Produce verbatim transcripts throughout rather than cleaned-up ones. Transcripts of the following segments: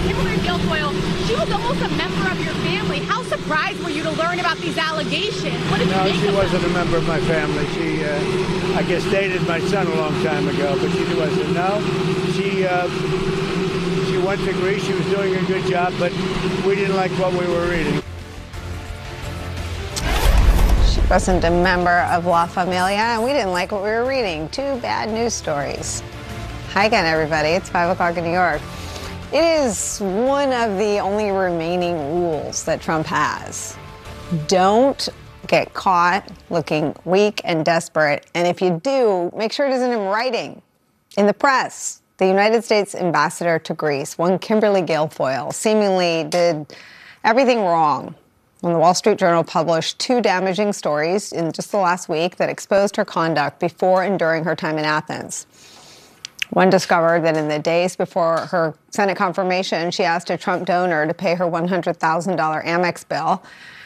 Kimberly Guilfoyle, she was almost a member of your family. How surprised were you to learn about these allegations? What did no, you think she of wasn't them? a member of my family. She, uh, I guess, dated my son a long time ago, but she wasn't. No, she, uh, she went to Greece. She was doing a good job, but we didn't like what we were reading. She wasn't a member of La Familia, and we didn't like what we were reading. Two bad news stories. Hi again, everybody. It's five o'clock in New York. It is one of the only remaining rules that Trump has. Don't get caught looking weak and desperate. And if you do, make sure it isn't in writing. In the press, the United States ambassador to Greece, one Kimberly Guilfoyle, seemingly did everything wrong when the Wall Street Journal published two damaging stories in just the last week that exposed her conduct before and during her time in Athens. One discovered that in the days before her Senate confirmation, she asked a Trump donor to pay her one hundred thousand dollars Amex bill,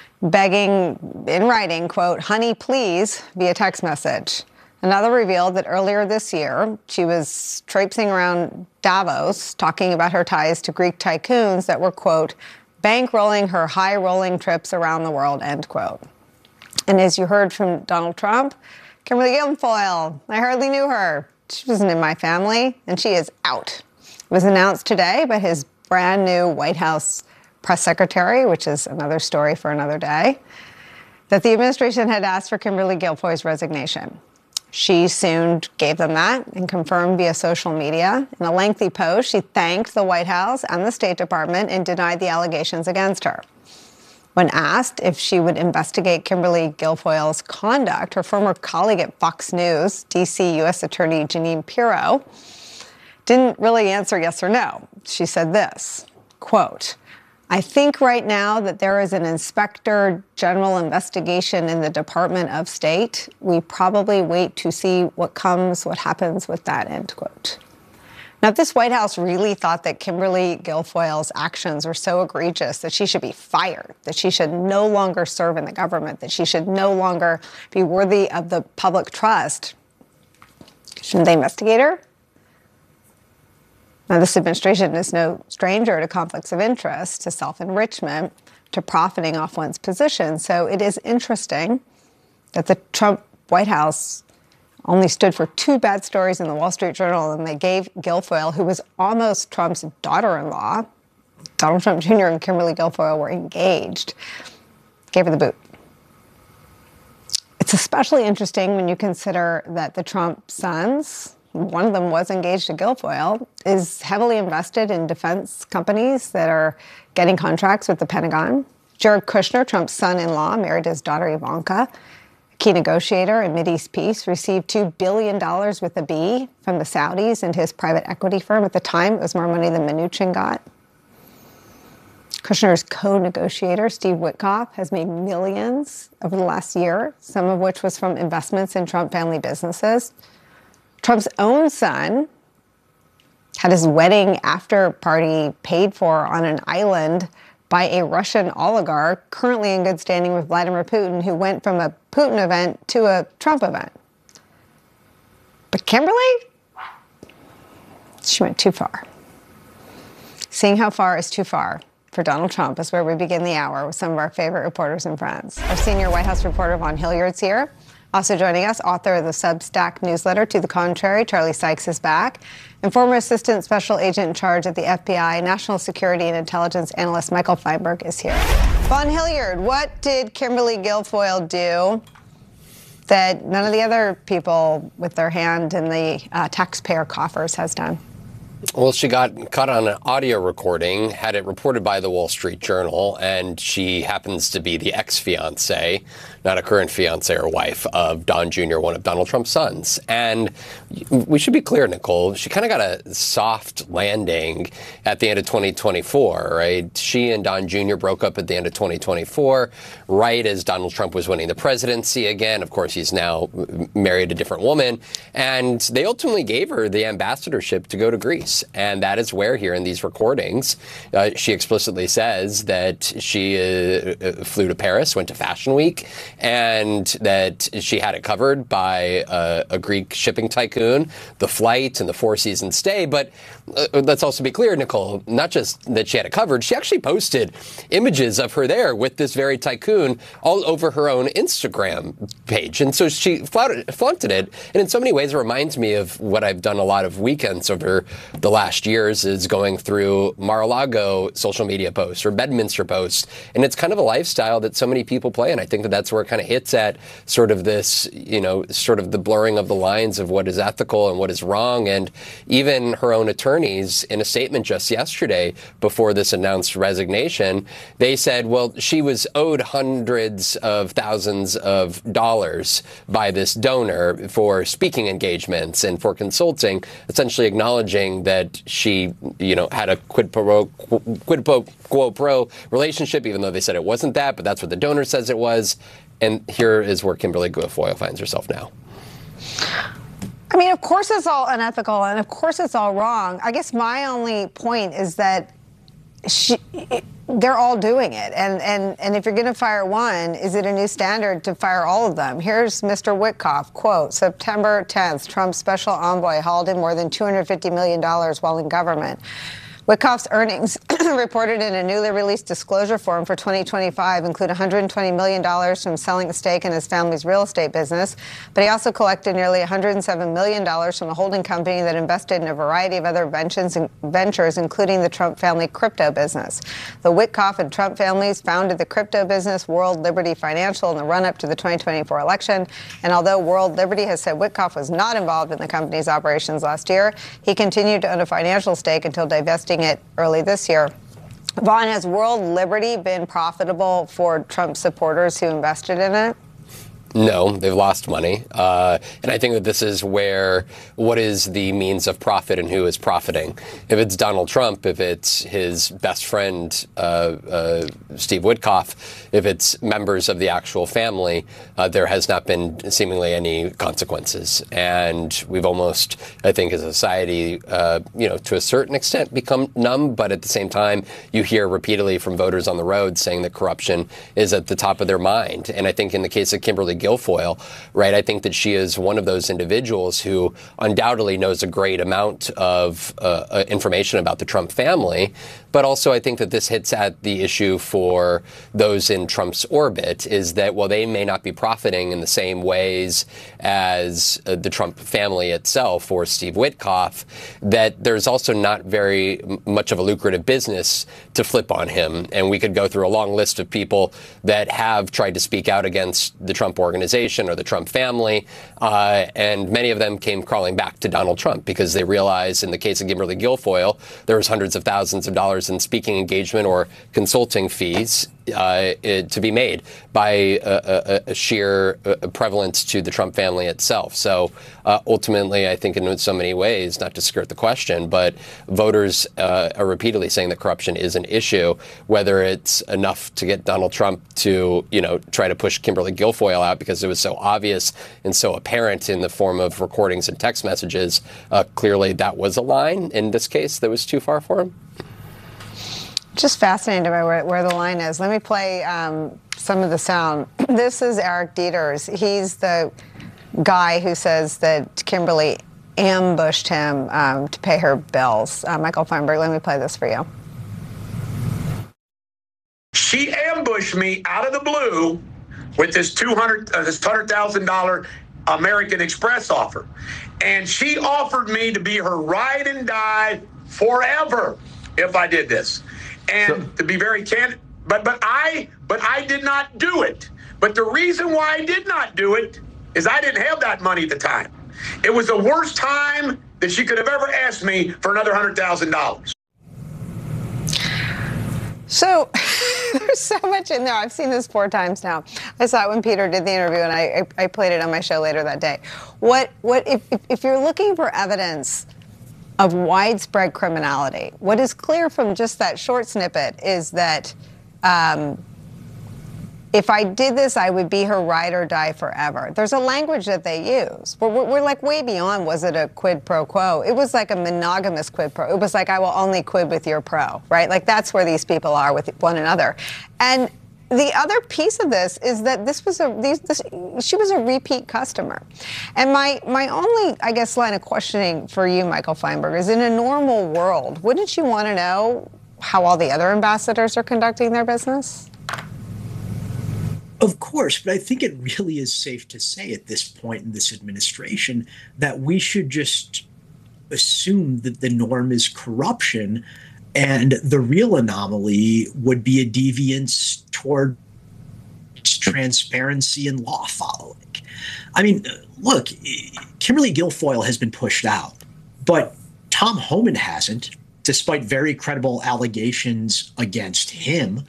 begging in writing, quote, honey, please, via text message. Another revealed that earlier this year, she was traipsing around Davos talking about her ties to Greek tycoons that were, quote, bankrolling her high-rolling trips around the world, end quote. And as you heard from Donald Trump, Kimberly Guilfoyle, I hardly knew her. She wasn't in my family, and she is out. It was announced today by his brand new White House press secretary, which is another story for another day, that the administration had asked for Kimberly Guilfoyle's resignation. She soon gave them that and confirmed via social media. In a lengthy post, she thanked the White House and the State Department and denied the allegations against her. When asked if she would investigate Kimberly Guilfoyle's conduct, her former colleague at Fox News, D C U S Attorney Jeanine Pirro, didn't really answer yes or no. She said this, quote, I think right now that there is an inspector general investigation in the Department of State. We probably wait to see what comes, what happens with that, end quote. Now, if this White House really thought that Kimberly Guilfoyle's actions were so egregious that she should be fired, that she should no longer serve in the government, that she should no longer be worthy of the public trust, shouldn't they investigate her? Now, this administration is no stranger to conflicts of interest, to self-enrichment, to profiting off one's position. So it is interesting that the Trump White House only stood for two bad stories in the Wall Street Journal, and they gave Guilfoyle, who was almost Trump's daughter-in-law, Donald Trump Junior and Kimberly Guilfoyle were engaged, gave her the boot. It's especially interesting when you consider that the Trump sons, one of them was engaged to Guilfoyle, is heavily invested in defense companies that are getting contracts with the Pentagon. Jared Kushner, Trump's son-in-law, married his daughter Ivanka, key negotiator in Mideast peace, received two billion dollars with a B from the Saudis and his private equity firm. At the time, it was more money than Mnuchin got. Kushner's co-negotiator, Steve Witkoff, has made millions over the last year, some of which was from investments in Trump family businesses. Trump's own son had his wedding after party paid for on an island by a Russian oligarch currently in good standing with Vladimir Putin, who went from a Putin event to a Trump event. But Kimberly, she went too far. Seeing how far is too far for Donald Trump is where we begin the hour with some of our favorite reporters and friends. Our senior White House reporter, Vaughn Hilliard's here. Also joining us, author of the Substack newsletter, To the Contrary, Charlie Sykes is back. And former Assistant Special Agent in Charge at the F B I, National Security and Intelligence Analyst Michael Feinberg is here. Vaughn Hilliard, what did Kimberly Guilfoyle do that none of the other people with their hand in the uh, taxpayer coffers has done? Well, she got caught on an audio recording, had it reported by the Wall Street Journal, and she happens to be the ex-fiancé, not a current fiancé or wife, of Don Junior, one of Donald Trump's sons. And we should be clear, Nicole, she kind of got a soft landing at the end of twenty twenty-four, right? She and Don Junior broke up at the end of twenty twenty-four, right as Donald Trump was winning the presidency again. Of course, he's now married a different woman. And they ultimately gave her the ambassadorship to go to Greece. donors. And that is where here in these recordings, uh, she explicitly says that she uh, flew to Paris, went to Fashion Week, and that she had it covered by uh, a Greek shipping tycoon, the flight and the Four Seasons stay. But uh, let's also be clear, Nicole, not just that she had it covered, she actually posted images of her there with this very tycoon all over her own Instagram page. And so she flaunted, flaunted it. And in so many ways, it reminds me of what I've done a lot of weekends over the last years, is going through Mar-a-Lago social media posts or Bedminster posts. And it's kind of a lifestyle that so many people play. And I think that that's where it kind of hits at sort of this, you know, sort of the blurring of the lines of what is ethical and what is wrong. And even her own attorneys, in a statement just yesterday before this announced resignation, they said, well, she was owed hundreds of thousands of dollars by this donor for speaking engagements and for consulting, essentially acknowledging that she, you know, had a quid pro quid pro quo pro relationship, even though they said it wasn't that, but that's what the donor says it was. And here is where Kimberly Guilfoyle finds herself now. I mean, of course it's all unethical, and of course it's all wrong. I guess my only point is that she, it, they're all doing it. And, and, and if you're going to fire one, is it a new standard to fire all of them? Here's Mister Witkoff, quote, September tenth, Trump's special envoy hauled in more than two hundred fifty million dollars while in government. Witkoff's earnings, reported in a newly released disclosure form for twenty twenty-five, include one hundred twenty million dollars from selling a stake in his family's real estate business, but he also collected nearly one hundred seven million dollars from a holding company that invested in a variety of other ventures, including the Trump family crypto business. The Witkoff and Trump families founded the crypto business World Liberty Financial in the run-up to the twenty twenty-four election, and although World Liberty has said Witkoff was not involved in the company's operations last year, he continued to own a financial stake until divesting it early this year. Vaughn, has World Liberty been profitable for Trump supporters who invested in it? No, they've lost money. Uh, and I think that this is where what is the means of profit and who is profiting. If it's Donald Trump, if it's his best friend, uh, uh, Steve Witkoff, if it's members of the actual family, uh, there has not been seemingly any consequences. And we've almost, I think, as a society, uh, you know, to a certain extent become numb. But at the same time, you hear repeatedly from voters on the road saying that corruption is at the top of their mind. And I think in the case of Kimberly Guilfoyle, right, I think that she is one of those individuals who undoubtedly knows a great amount of uh, information about the Trump family. But also I think that this hits at the issue for those in Trump's orbit, is that while they may not be profiting in the same ways as uh, the Trump family itself or Steve Witkoff, that there's also not very much of a lucrative business to flip on him. And we could go through a long list of people that have tried to speak out against the Trump organization or the Trump family, uh, and many of them came crawling back to Donald Trump because they realized in the case of Kimberly Guilfoyle, there was hundreds of thousands of dollars in speaking engagement or consulting fees uh, to be made by a, a, a sheer uh, prevalence to the Trump family itself. So uh, ultimately, I think in so many ways, not to skirt the question, but voters uh, are repeatedly saying that corruption is an issue, whether it's enough to get Donald Trump to, you know, try to push Kimberly Guilfoyle out because it was so obvious and so apparent in the form of recordings and text messages. Uh, clearly, that was a line in this case that was too far for him. Just fascinated by where, where the line is. Let me play um, some of the sound. This is Eric Dieters. He's the guy who says that Kimberly ambushed him um, to pay her bills. Uh, Michael Feinberg, let me play this for you. She ambushed me out of the blue with this two hundred, uh, this hundred thousand dollar American Express offer, and she offered me to be her ride and die forever if I did this. And so, to be very candid, but but I but I did not do it. But the reason why I did not do it is I didn't have that money at the time. It was the worst time that she could have ever asked me for another hundred thousand dollars. So there's so much in there. I've seen this four times now. I saw it when Peter did the interview, and I I, I played it on my show later that day. What what if if, if you're looking for evidence of widespread criminality, what is clear from just that short snippet is that um, Kimberly Guilfoyle, who is the guy who says that Steve Witkoff, and Trump family crypto business, World Liberty Financial, in the run-up to the twenty twenty-four election, what is clear from just that short snippet is that um, if I did this, I would be her ride or die forever. There's a language that they use. We're, we're, we're like way beyond, was it a quid pro quo? It was like a monogamous quid pro. It was like, I will only quid with your pro, right? Like that's where these people are with one another. And the other piece of this is that this was a these, this, she was a repeat customer. And my, my only, I guess, line of questioning for you, Michael Feinberg, is in a normal world, wouldn't you want to know how all the other ambassadors are conducting their business? Of course, but I think it really is safe to say at this point in this administration that we should just assume that the norm is corruption, and the real anomaly would be a deviance toward transparency and law following. I mean, look, Kimberly Guilfoyle has been pushed out, but Tom Homan hasn't, despite very credible allegations against him.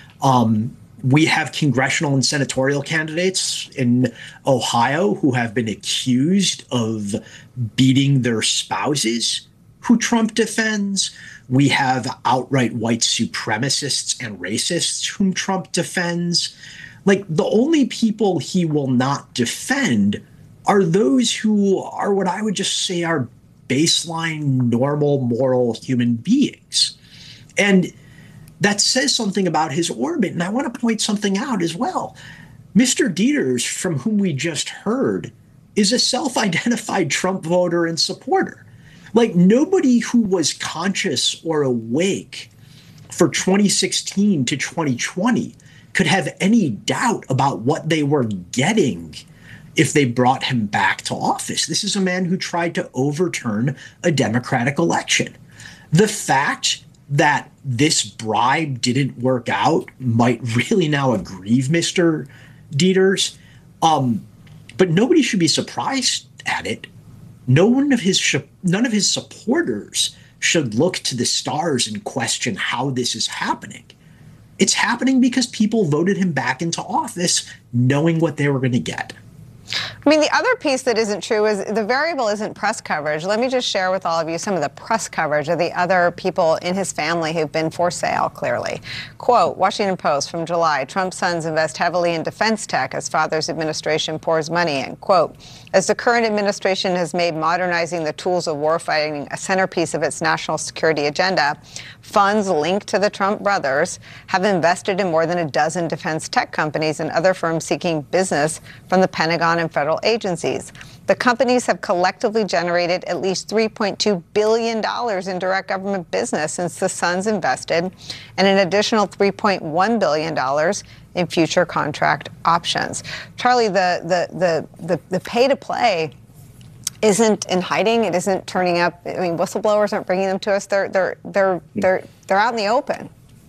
Um, We have congressional and senatorial candidates in Ohio who have been accused of beating their spouses who Trump defends. We have outright white supremacists and racists whom Trump defends. Like, the only people he will not defend are those who are what I would just say are baseline, normal, moral human beings. And that says something about his orbit. And I want to point something out as well. Mister Deters, from whom we just heard, is a self-identified Trump voter and supporter. Like, nobody who was conscious or awake for twenty sixteen to twenty twenty could have any doubt about what they were getting if they brought him back to office. This is a man who tried to overturn a Democratic election. The fact that this bribe didn't work out might really now aggrieve Mister Deters. Um, but nobody should be surprised at it. No one of his sh- none of his supporters should look to the stars and question how this is happening. It's happening because people voted him back into office knowing what they were going to get. I mean, the other piece that isn't true is the variable isn't press coverage. Let me just share with all of you some of the press coverage of the other people in his family who've been for sale, clearly. Quote, Washington Post from July, Trump's sons invest heavily in defense tech as father's administration pours money in. Quote, as the current administration has made modernizing the tools of warfighting a centerpiece of its national security agenda, funds linked to the Trump brothers have invested in more than a dozen defense tech companies and other firms seeking business from the Pentagon and federal agencies. The companies have collectively generated at least three point two billion dollars in direct government business since the sons invested, and an additional three point one billion dollars in future contract options. Charlie, the the the the, the pay to play isn't in hiding. It isn't turning up. I mean, whistleblowers aren't bringing them to us. They're they're they're they're they're out in the open.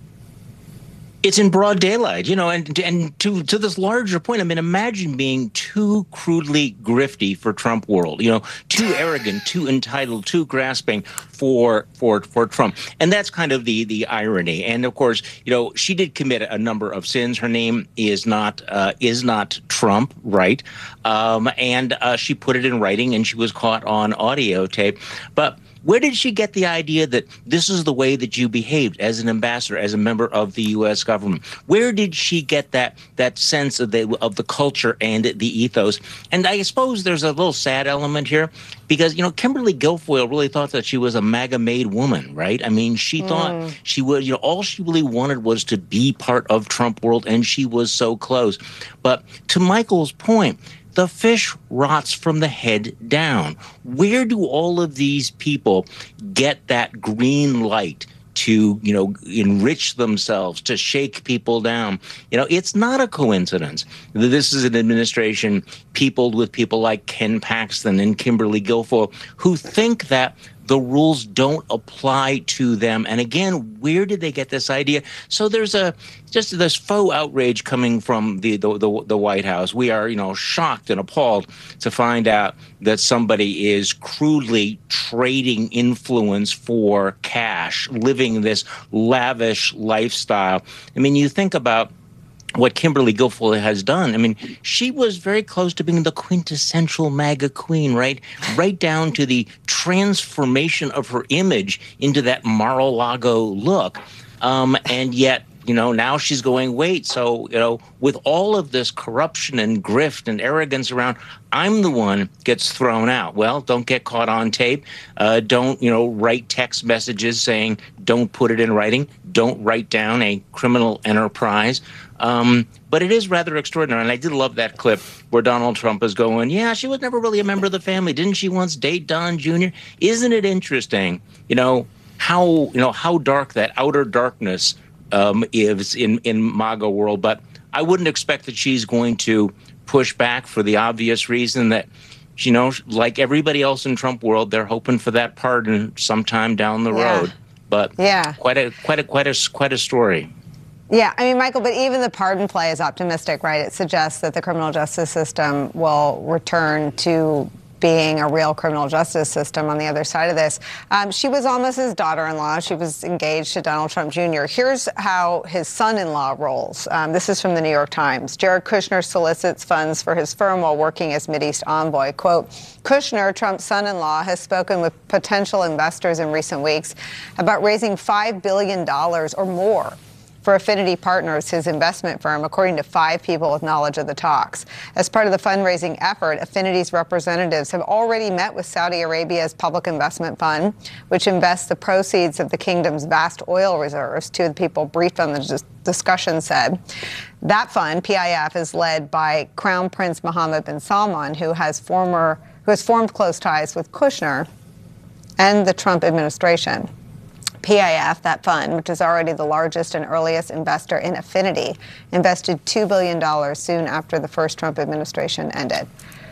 It's in broad daylight, you know, and and to to this larger point, I mean, imagine being too crudely grifty for Trump world, you know, too arrogant, too entitled, too grasping for for for Trump. And that's kind of the the irony. And of course, you know, she did commit a number of sins. Her name is not uh, is not Trump, right? Um, and uh, she put it in writing, and she was caught on audio tape. But where did she get the idea that this is the way that you behaved as an ambassador, as a member of the U S government? Where did she get that that sense of the of the culture and the ethos? And I suppose there's a little sad element here because, you know, Kimberly Guilfoyle really thought that she was a MAGA-made woman, right? I mean, she mm. thought she was, you know, all she really wanted was to be part of Trump world, and she was so close. But to Michael's point, the fish rots from the head down. Where do all of these people get that green light to, you know, enrich themselves, to shake people down? You know, it's not a coincidence. This is an administration peopled with people like Ken Paxton and Kimberly Guilfoyle who think that the rules don't apply to them. And again, where did they get this idea? So there's a just this faux outrage coming from the, the the the White House. We are, you know, shocked and appalled to find out that somebody is crudely trading influence for cash, living this lavish lifestyle. I mean, you think about what Kimberly Guilfoyle has done. I mean, she was very close to being the quintessential MAGA queen, right? Right down to the transformation of her image into that Mar-a-Lago look. Um, and yet you know, now she's going, wait, so, you know, with all of this corruption and grift and arrogance around, I'm the one gets thrown out. Well, don't get caught on tape. Uh, don't, you know, write text messages saying don't put it in writing. Don't write down a criminal enterprise. Um, but it is rather extraordinary. And I did love that clip where Donald Trump is going, yeah, she was never really a member of the family. Didn't she once date Don Junior? Isn't it interesting, you know, how, you know, how dark that outer darkness um, is in, in MAGA world. But I wouldn't expect that she's going to push back for the obvious reason that, you know, like everybody else in Trump world, they're hoping for that pardon sometime down the yeah. road. But yeah. quite a quite a quite a quite a story. Yeah, I mean, Michael, but even the pardon play is optimistic, right? It suggests that the criminal justice system will return to being a real criminal justice system on the other side of this. Um, she was almost his daughter-in-law. She was engaged to Donald Trump Junior Here's how his son-in-law rolls. Um, this is from the New York Times. Jared Kushner solicits funds for his firm while working as Mideast envoy. Quote, Kushner, Trump's son-in-law, has spoken with potential investors in recent weeks about raising five billion dollars or more for Affinity Partners, his investment firm, according to five people with knowledge of the talks. As part of the fundraising effort, Affinity's representatives have already met with Saudi Arabia's Public Investment Fund, which invests the proceeds of the kingdom's vast oil reserves. Two of the people briefed on the dis- discussion said. That fund, P I F, is led by Crown Prince Mohammed bin Salman, who has former who has formed close ties with Kushner and the Trump administration. P I F, that fund, which is already the largest and earliest investor in Affinity, invested two billion dollars soon after the first Trump administration ended.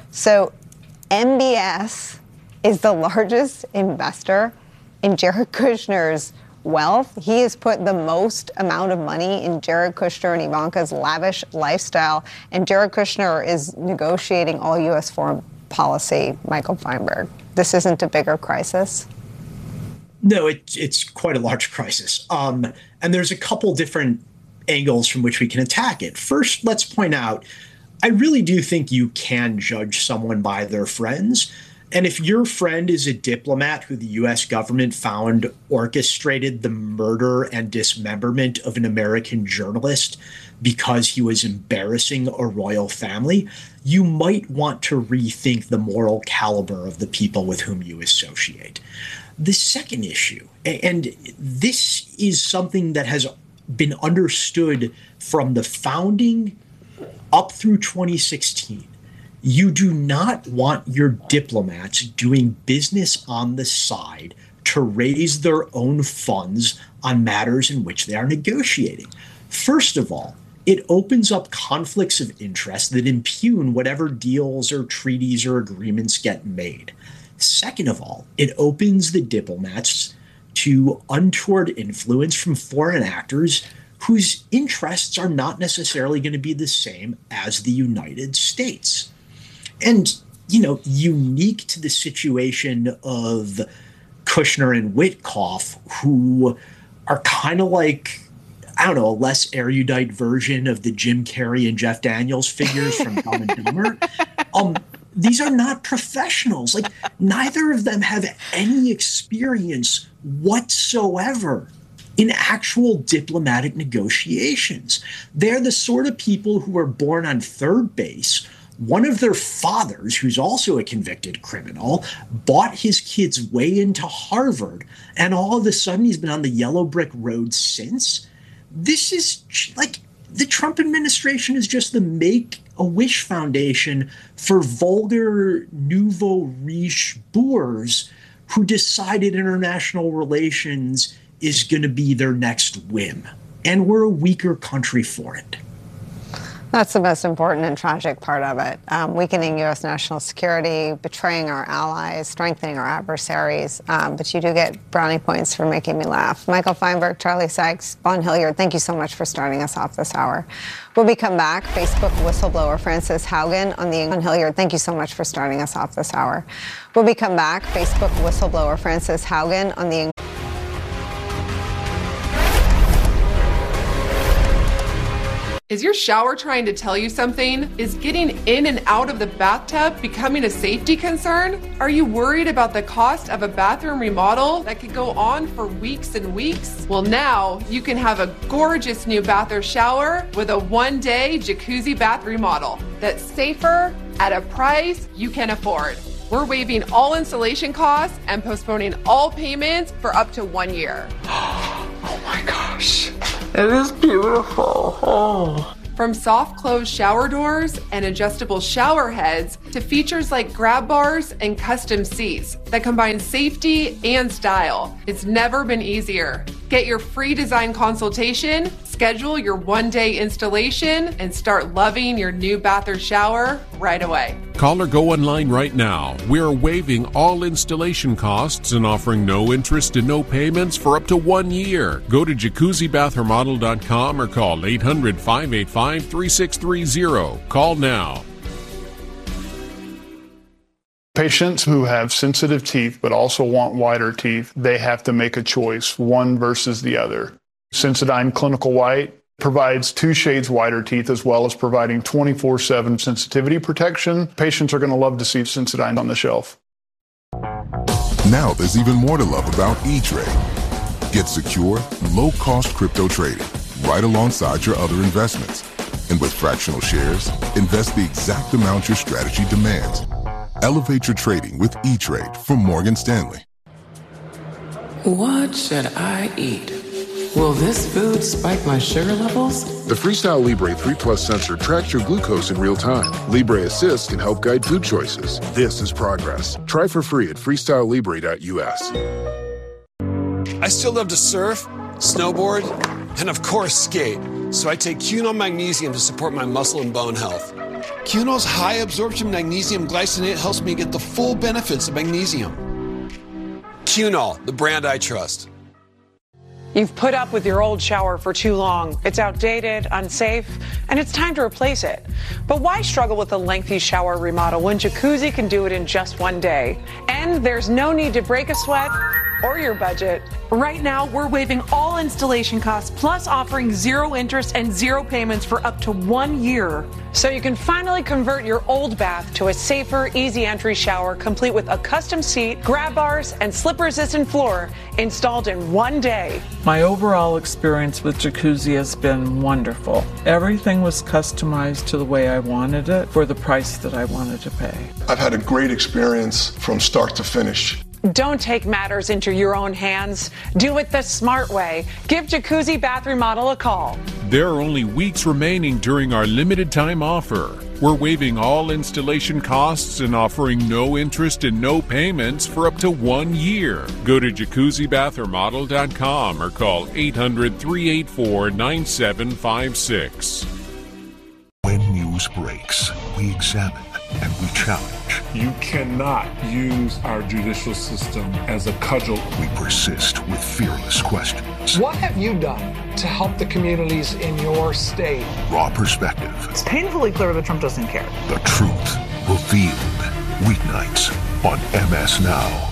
So M B S is the largest investor in Jared Kushner's wealth. He has put the most amount of money in Jared Kushner and Ivanka's lavish lifestyle, and Jared Kushner is negotiating all U S foreign policy, Michael Feinberg. This isn't a bigger crisis? No, it, it's quite a large crisis. Um, and there's a couple different angles from which we can attack it. First, let's point out, I really do think you can judge someone by their friends. And if your friend is a diplomat who the U S government found orchestrated the murder and dismemberment of an American journalist because he was embarrassing a royal family, you might want to rethink the moral caliber of the people with whom you associate. The second issue, and this is something that has been understood from the founding up through twenty sixteen, you do not want your diplomats doing business on the side to raise their own funds on matters in which they are negotiating. First of all, it opens up conflicts of interest that impugn whatever deals or treaties or agreements get made. Second of all, it opens the diplomats to untoward influence from foreign actors whose interests are not necessarily going to be the same as the United States. And, you know, unique to the situation of Kushner and Witkoff, who are kind of like, I don't know, a less erudite version of the Jim Carrey and Jeff Daniels figures from Dumb and Dumber. Um, these are not professionals. Like, neither of them have any experience whatsoever in actual diplomatic negotiations. They're the sort of people who are born on third base. One of their fathers, who's also a convicted criminal, bought his kids way into Harvard, and all of a sudden he's been on the yellow brick road since. This is like the Trump administration is just the Make-A-Wish Foundation for vulgar nouveau riche boors who decided international relations is going to be their next whim. And we're a weaker country for it. That's the most important and tragic part of it. Um, weakening U S national security, betraying our allies, strengthening our adversaries. Um, but you do get brownie points for making me laugh. Michael Feinberg, Charlie Sykes, Vaughn Hilliard, thank you so much for starting us off this hour. When we come back, Facebook whistleblower Frances Haugen on the Vaughn Hilliard, thank you so much for starting us off this hour. When we come back, Facebook whistleblower Frances Haugen on the Is your shower trying to tell you something? Is getting in and out of the bathtub becoming a safety concern? Are you worried about the cost of a bathroom remodel that could go on for weeks and weeks? Well, now you can have a gorgeous new bath or shower with a one-day jacuzzi bath remodel that's safer at a price you can afford. We're waiving all installation costs and postponing all payments for up to one year. Oh my gosh. It is beautiful. Oh. From soft close shower doors and adjustable shower heads to features like grab bars and custom seats that combine safety and style, it's never been easier. Get your free design consultation, schedule your one-day installation, and start loving your new bath or shower right away. Call or go online right now. We're waiving all installation costs and offering no interest and no payments for up to one year. Go to jacuzzi bath remodel dot com or call eight hundred, five eight five, three six three zero. Call now. Patients who have sensitive teeth but also want whiter teeth, they have to make a choice, one versus the other. Sensodyne Clinical White provides two shades whiter teeth as well as providing twenty-four seven sensitivity protection. Patients are going to love to see Sensodyne on the shelf. Now there's even more to love about E-Trade. Get secure, low-cost crypto trading right alongside your other investments. And with fractional shares, invest the exact amount your strategy demands. Elevate your trading with E-Trade from Morgan Stanley. What should I eat? Will this food spike my sugar levels? The Freestyle Libre three plus sensor tracks your glucose in real time. Libre Assist can help guide food choices. This is progress. Try for free at freestyle libre dot U S. I still love to surf, snowboard, and of course skate. So I take Cunol Magnesium to support my muscle and bone health. Cunol's high absorption magnesium glycinate helps me get the full benefits of magnesium. Cunol, the brand I trust. You've put up with your old shower for too long. It's outdated, unsafe, and it's time to replace it. But why struggle with a lengthy shower remodel when Jacuzzi can do it in just one day? And there's no need to break a sweat or your budget. Right now, we're waiving all installation costs, plus offering zero interest and zero payments for up to one year. So you can finally convert your old bath to a safer, easy entry shower, complete with a custom seat, grab bars, and slip-resistant floor installed in one day. My overall experience with Jacuzzi has been wonderful. Everything was customized to the way I wanted it for the price that I wanted to pay. I've had a great experience from start to finish. Don't take matters into your own hands. Do it the smart way. Give Jacuzzi Bath Remodel a call. There are only weeks remaining during our limited time offer. We're waiving all installation costs and offering no interest and no payments for up to one year. Go to jacuzzi bath remodel dot com or call eight hundred, three eight four, nine seven five six. When news breaks, we examine and we challenge. You cannot use our judicial system as a cudgel. We persist with fearless questions. What have you done to help the communities in your state? Raw perspective. It's painfully clear that Trump doesn't care. The truth revealed. Weeknights on M S Now.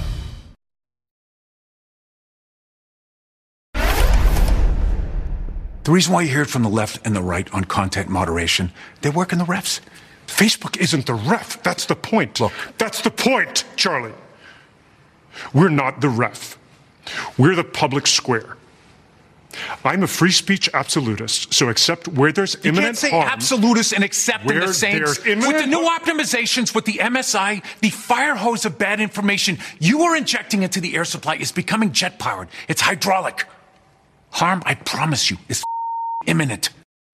The reason why you hear it from the left and the right on content moderation, they work in the refs. Facebook isn't the ref. That's the point. Look, that's the point, Charlie. We're not the ref. We're the public square. I'm a free speech absolutist, so except where there's you imminent can't say harm, absolutist and accept in the same. With the new optimizations, with the M S I, the fire hose of bad information you are injecting into the air supply is becoming jet-powered. It's hydraulic. Harm, I promise you, is imminent.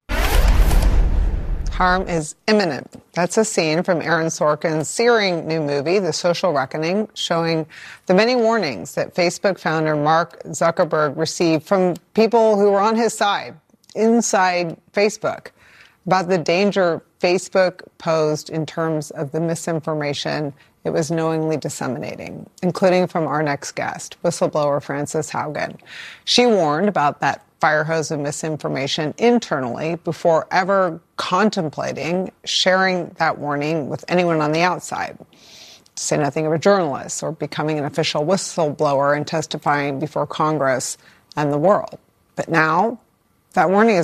Harm is imminent. That's a scene from Aaron Sorkin's searing new movie, The Social Reckoning, showing the many warnings that Facebook founder Mark Zuckerberg received from people who were on his side, inside Facebook, about the danger Facebook posed in terms of the misinformation it was knowingly disseminating, including from our next guest, whistleblower Frances Haugen. She warned about that fire hose of misinformation internally before ever contemplating sharing that warning with anyone on the outside, to say nothing of a journalist or becoming an official whistleblower and testifying before Congress and the world. But now that warning is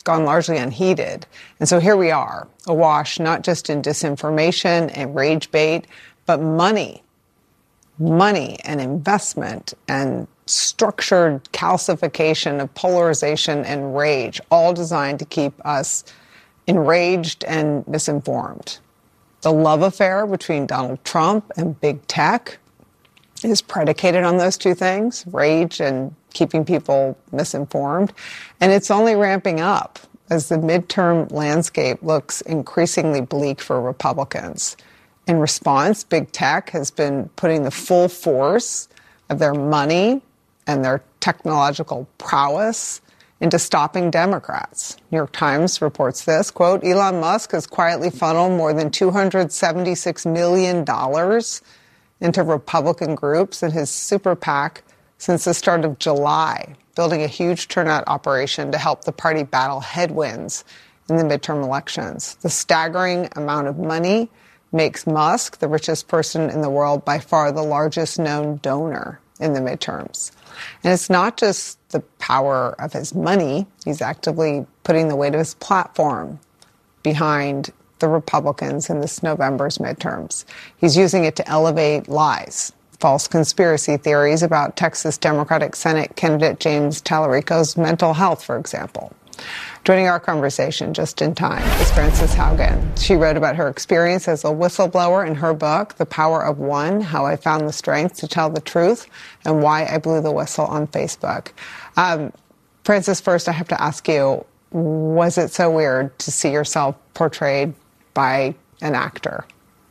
gone largely unheeded. And so here we are, awash not just in disinformation and rage bait, but money, money and investment and structured calcification of polarization and rage, all designed to keep us enraged and misinformed. The love affair between Donald Trump and big tech is predicated on those two things, rage and keeping people misinformed. And it's only ramping up as the midterm landscape looks increasingly bleak for Republicans. In response, big tech has been putting the full force of their money and their technological prowess into stopping Democrats. New York Times reports this, quote, Elon Musk has quietly funneled more than two hundred seventy-six million dollars into Republican groups in his super PAC since the start of July, building a huge turnout operation to help the party battle headwinds in the midterm elections. The staggering amount of money makes Musk the richest person in the world, by far the largest known donor in the midterms. And it's not just the power of his money. He's actively putting the weight of his platform behind the Republicans in this November's midterms. He's using it to elevate lies, false conspiracy theories about Texas Democratic Senate candidate James Tallarico's mental health, for example. Joining our conversation just in time is Frances Haugen. She wrote about her experience as a whistleblower in her book, The Power of One, How I Found the Strength to Tell the Truth and Why I Blew the Whistle on Facebook. Um, Frances, first I have to ask you, was it so weird to see yourself portrayed by an actor?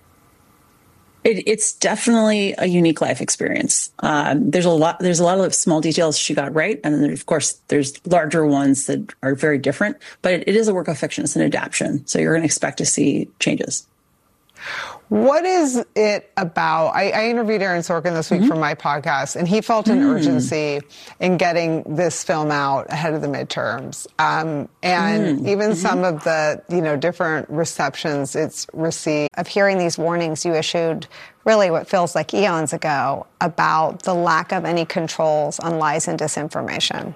It, it's definitely a unique life experience. Um, there's a lot. There's a lot of small details she got right, and then of course there's larger ones that are very different. But it, it is a work of fiction. It's an adaptation, so you're going to expect to see changes. What is it about? I, I interviewed Aaron Sorkin this week mm-hmm. for my podcast, and he felt an mm. urgency in getting this film out ahead of the midterms. Um, and mm. even mm-hmm. some of the, you know, different receptions it's received. Of hearing these warnings you issued really what feels like eons ago about the lack of any controls on lies and disinformation.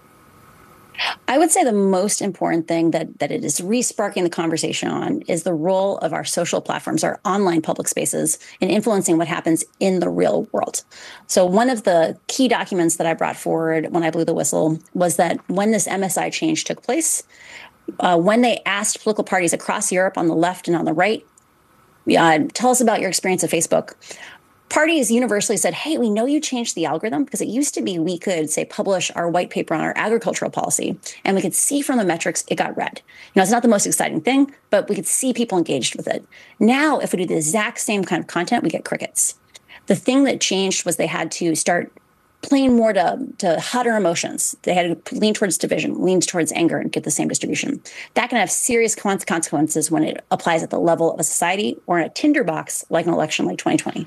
I would say the most important thing that, that it is re-sparking the conversation on is the role of our social platforms, our online public spaces, in influencing what happens in the real world. So one of the key documents that I brought forward when I blew the whistle was that when this M S I change took place, uh, when they asked political parties across Europe on the left and on the right, uh, tell us about your experience of Facebook, parties universally said, hey, we know you changed the algorithm, because it used to be we could, say, publish our white paper on our agricultural policy, and we could see from the metrics it got read. You know, it's not the most exciting thing, but we could see people engaged with it. Now, if we do the exact same kind of content, we get crickets. The thing that changed was they had to start playing more to, to hotter emotions. They had to lean towards division, lean towards anger, and get the same distribution. That can have serious consequences when it applies at the level of a society or in a tinderbox like an election like twenty twenty.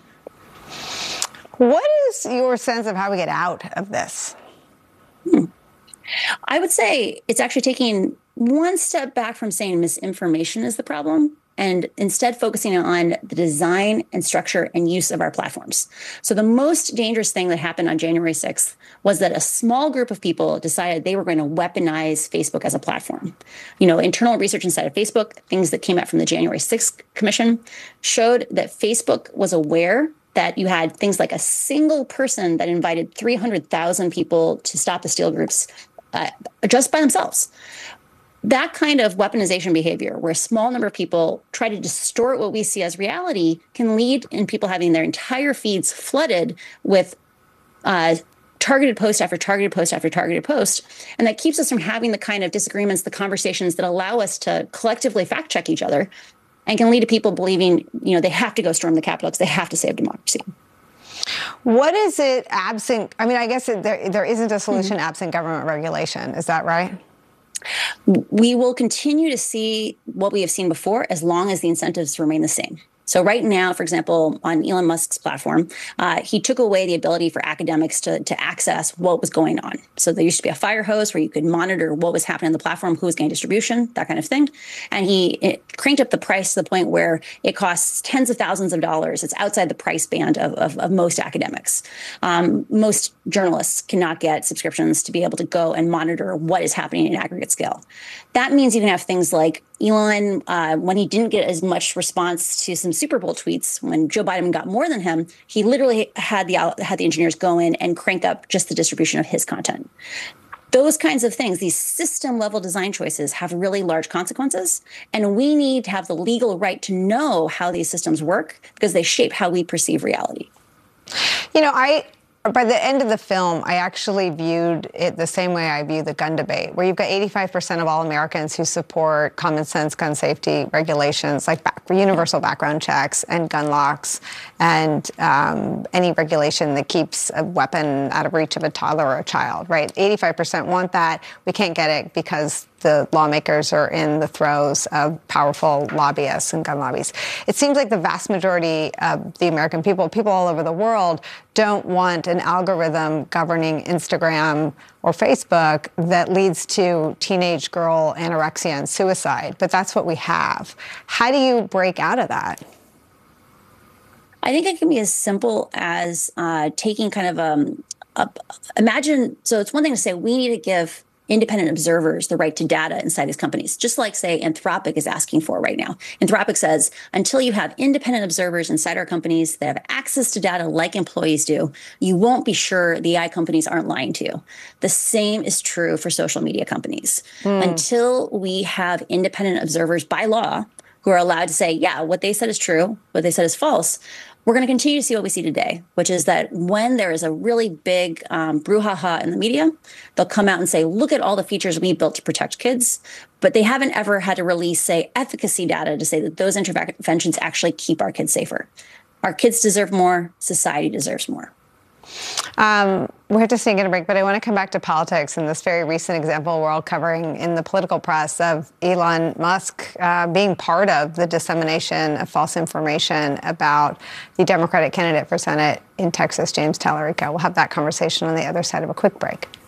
What is your sense of how we get out of this? Hmm. I would say it's actually taking one step back from saying misinformation is the problem and instead focusing on the design and structure and use of our platforms. So the most dangerous thing that happened on January sixth was that a small group of people decided they were going to weaponize Facebook as a platform. You know, internal research inside of Facebook, things that came out from the January sixth Commission, showed that Facebook was aware that you had things like a single person that invited three hundred thousand people to stop the steal groups uh, just by themselves. That kind of weaponization behavior, where a small number of people try to distort what we see as reality, can lead in people having their entire feeds flooded with uh, targeted post after targeted post after targeted post. And that keeps us from having the kind of disagreements, the conversations that allow us to collectively fact check each other, and can lead to people believing, you know, they have to go storm the Capitol because they have to save democracy. What is it absent? I mean, I guess it, there, there isn't a solution mm-hmm. absent government regulation. Is that right? We will continue to see what we have seen before as long as the incentives remain the same. So right now, for example, on Elon Musk's platform, uh, he took away the ability for academics to, to access what was going on. So there used to be a fire hose where you could monitor what was happening on the platform, who was getting distribution, that kind of thing. And he it cranked up the price to the point where it costs tens of thousands of dollars. It's outside the price band of, of, of most academics. Um, most journalists cannot get subscriptions to be able to go and monitor what is happening in aggregate scale. That means you can have things like Elon, uh, when he didn't get as much response to some Super Bowl tweets, when Joe Biden got more than him, he literally had the had the engineers go in and crank up just the distribution of his content. Those kinds of things, these system level design choices have really large consequences. And we need to have the legal right to know how these systems work because they shape how we perceive reality. You know, I... By the end of the film, I actually viewed it the same way I view the gun debate, where you've got eighty-five percent of all Americans who support common sense gun safety regulations, like back, universal background checks and gun locks, and um, any regulation that keeps a weapon out of reach of a toddler or a child, right? eighty-five percent want that. We can't get it because the lawmakers are in the throes of powerful lobbyists and gun lobbies. It seems like the vast majority of the American people, people all over the world, don't want an algorithm governing Instagram or Facebook that leads to teenage girl anorexia and suicide. But that's what we have. How do you break out of that? I think it can be as simple as uh, taking kind of um, a, imagine, so it's one thing to say we need to give independent observers the right to data inside these companies, just like, say, Anthropic is asking for right now. Anthropic says, until you have independent observers inside our companies that have access to data like employees do, you won't be sure the A I companies aren't lying to you. The same is true for social media companies. Mm. Until we have independent observers by law who are allowed to say, yeah, what they said is true, what they said is false, we're going to continue to see what we see today, which is that when there is a really big um, brouhaha in the media, they'll come out and say, look at all the features we built to protect kids. But they haven't ever had to release, say, efficacy data to say that those interventions actually keep our kids safer. Our kids deserve more. Society deserves more. Um, we have to take a break, but I want to come back to politics and this very recent example we're all covering in the political press of Elon Musk uh, being part of the dissemination of false information about the Democratic candidate for Senate in Texas, James Tallarico. We'll have that conversation on the other side of a quick break.